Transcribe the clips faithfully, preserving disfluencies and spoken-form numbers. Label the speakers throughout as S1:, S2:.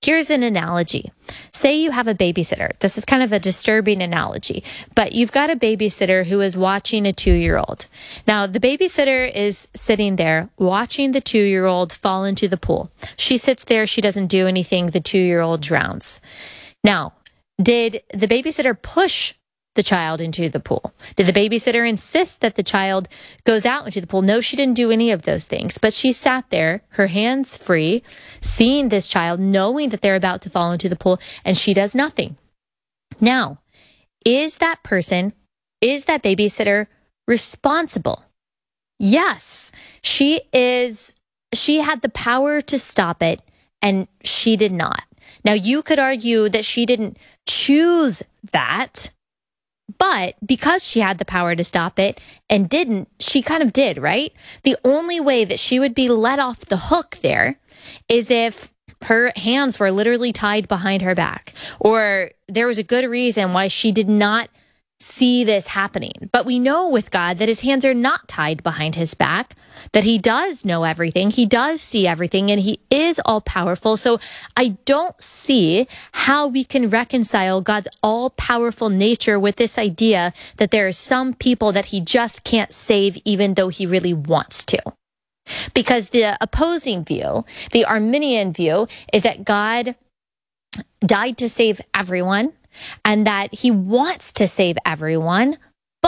S1: Here's an analogy. Say you have a babysitter. This is kind of a disturbing analogy, but you've got a babysitter who is watching a two-year-old. Now, the babysitter is sitting there watching the two-year-old fall into the pool. She sits there. She doesn't do anything. The two-year-old drowns. Now, did the babysitter push the child into the pool? Did the babysitter insist that the child goes out into the pool? No, she didn't do any of those things, but she sat there, her hands free, seeing this child, knowing that they're about to fall into the pool, and she does nothing. Now, is that person, is that babysitter responsible? Yes, she is. She had the power to stop it, and she did not. Now, you could argue that she didn't choose that, but because she had the power to stop it and didn't, she kind of did, right? The only way that she would be let off the hook there is if her hands were literally tied behind her back, or there was a good reason why she did not see this happening. But we know with God that his hands are not tied behind his back, that he does know everything, he does see everything, and he is all powerful. So I don't see how we can reconcile God's all powerful nature with this idea that there are some people that he just can't save even though he really wants to. Because the opposing view, the Arminian view, is that God died to save everyone, and that he wants to save everyone,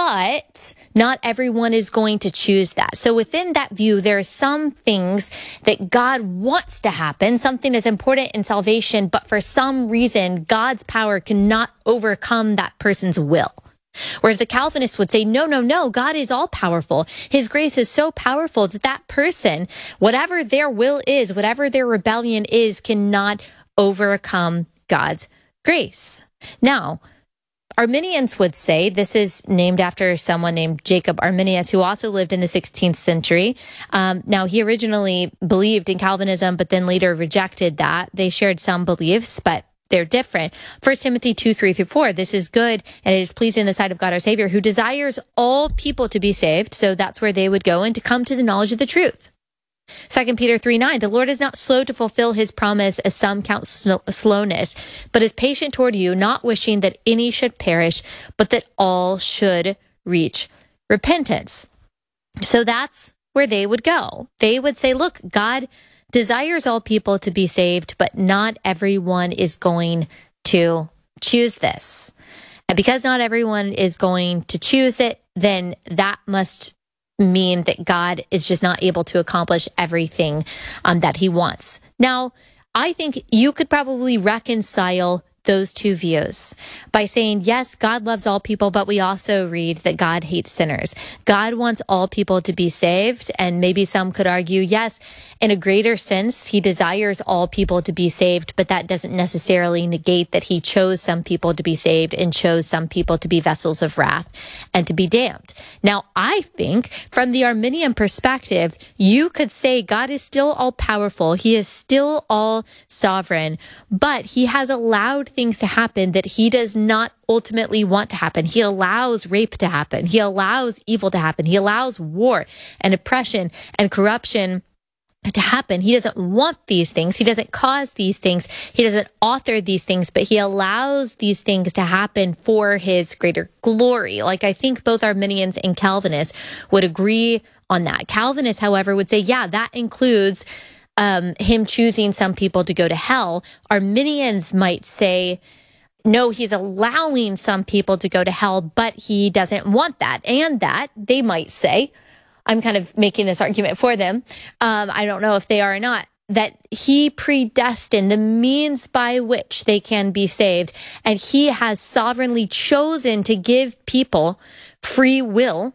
S1: but not everyone is going to choose that. So within that view, there are some things that God wants to happen, something is important in salvation, but for some reason, God's power cannot overcome that person's will. Whereas the Calvinists would say, no, no, no, God is all powerful. His grace is so powerful that that person, whatever their will is, whatever their rebellion is, cannot overcome God's grace. Now, Arminians would say, this is named after someone named Jacob Arminius, who also lived in the sixteenth century. Um, now, he originally believed in Calvinism, but then later rejected that. They shared some beliefs, but they're different. First Timothy two, three through four, this is good, and it is pleasing in the sight of God our Savior, who desires all people to be saved. So that's where they would go, and to come to the knowledge of the truth. Second Peter three nine, the Lord is not slow to fulfill his promise, as some count sl- slowness, but is patient toward you, not wishing that any should perish, but that all should reach repentance. So that's where they would go. They would say, look, God desires all people to be saved, but not everyone is going to choose this. And because not everyone is going to choose it, then that must mean that God is just not able to accomplish everything um, that he wants. Now, I think you could probably reconcile those two views by saying, yes, God loves all people, but we also read that God hates sinners. God wants all people to be saved, and maybe some could argue, yes, in a greater sense, he desires all people to be saved, but that doesn't necessarily negate that he chose some people to be saved and chose some people to be vessels of wrath and to be damned. Now, I think from the Arminian perspective, you could say God is still all powerful. He is still all sovereign, but he has allowed things to happen that he does not ultimately want to happen. He allows rape to happen. He allows evil to happen. He allows war and oppression and corruption to happen. He doesn't want these things. He doesn't cause these things. He doesn't author these things, but he allows these things to happen for his greater glory. Like, I think both Arminians and Calvinists would agree on that. Calvinists, however, would say, yeah, that includes um, him choosing some people to go to hell. Arminians might say, no, he's allowing some people to go to hell, but he doesn't want that. And that, they might say, I'm kind of making this argument for them. Um, I don't know if they are or not, that he predestined the means by which they can be saved. And he has sovereignly chosen to give people free will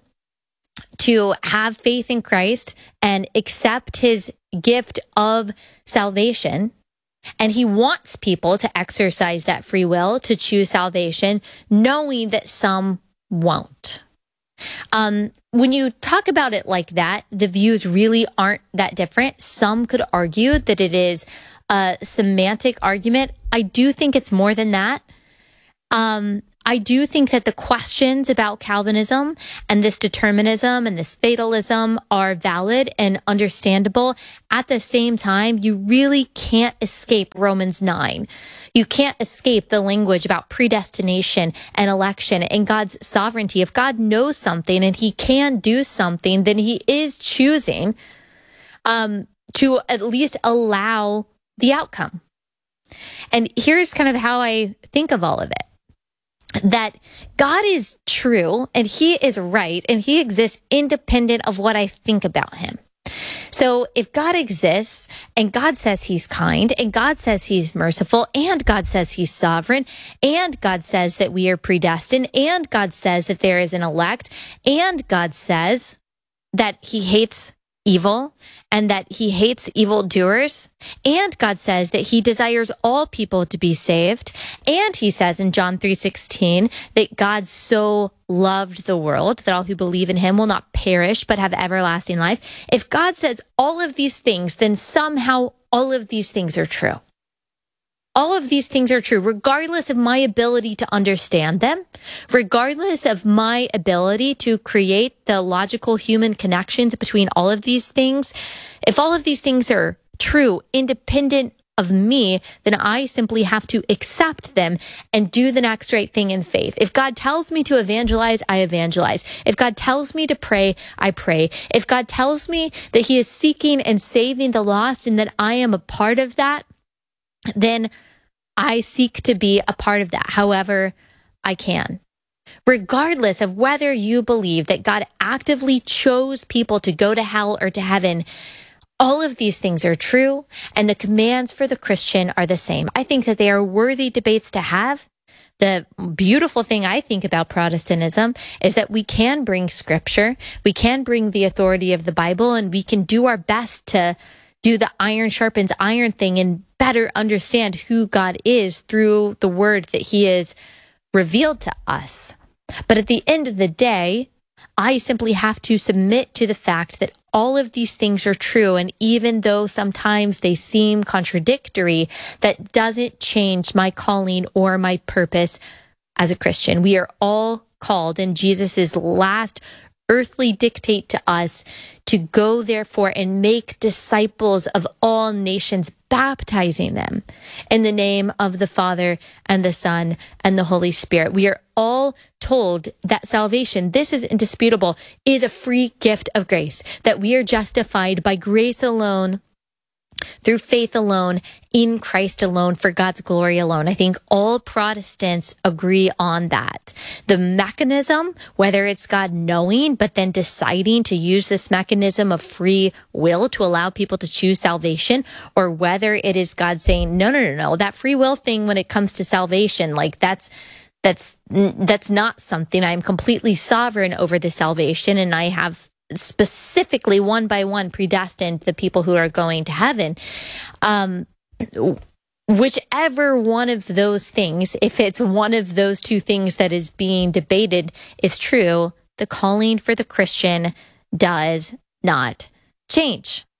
S1: to have faith in Christ and accept his gift of salvation. And he wants people to exercise that free will to choose salvation, knowing that some won't. Um, when you talk about it like that, the views really aren't that different. Some could argue that it is a semantic argument. I do think it's more than that. Um, I do think that the questions about Calvinism and this determinism and this fatalism are valid and understandable. At the same time, you really can't escape Romans nine. You can't escape the language about predestination and election and God's sovereignty. If God knows something and he can do something, then he is choosing um, to at least allow the outcome. And here's kind of how I think of all of it. That God is true and he is right and he exists independent of what I think about him. So if God exists and God says he's kind and God says he's merciful and God says he's sovereign and God says that we are predestined and God says that there is an elect and God says that he hates evil and that he hates evildoers, and God says that he desires all people to be saved, and he says in John three sixteen that God so loved the world that all who believe in him will not perish but have everlasting life. If God says all of these things, then somehow all of these things are true. All of these things are true, regardless of my ability to understand them, regardless of my ability to create the logical human connections between all of these things. If all of these things are true, independent of me, then I simply have to accept them and do the next right thing in faith. If God tells me to evangelize, I evangelize. If God tells me to pray, I pray. If God tells me that he is seeking and saving the lost and that I am a part of that, then I seek to be a part of that however I can. Regardless of whether you believe that God actively chose people to go to hell or to heaven, all of these things are true, and the commands for the Christian are the same. I think that they are worthy debates to have. The beautiful thing I think about Protestantism is that we can bring scripture, we can bring the authority of the Bible, and we can do our best to do the iron sharpens iron thing and better understand who God is through the word that he has revealed to us. But at the end of the day, I simply have to submit to the fact that all of these things are true. And even though sometimes they seem contradictory, that doesn't change my calling or my purpose as a Christian. We are all called in Jesus's last earthly dictate to us to go therefore and make disciples of all nations, baptizing them in the name of the Father and the Son and the Holy Spirit. We are all told that salvation, this is indisputable, is a free gift of grace, that we are justified by grace alone, through faith alone, in Christ alone, for God's glory alone. I think all Protestants agree on that. The mechanism, whether it's God knowing, but then deciding to use this mechanism of free will to allow people to choose salvation, or whether it is God saying, no, no, no, no, that free will thing when it comes to salvation, like that's that's that's not something. I'm completely sovereign over the salvation, and I have specifically one by one predestined the people who are going to heaven. Um, whichever one of those things, if it's one of those two things that is being debated, is true, the calling for the Christian does not change.